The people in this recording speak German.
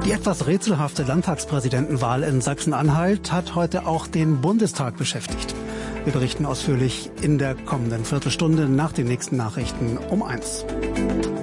Die etwas rätselhafte Landtagspräsidentenwahl in Sachsen-Anhalt hat heute auch den Bundestag beschäftigt. Wir berichten ausführlich in der kommenden Viertelstunde nach den nächsten Nachrichten um 1.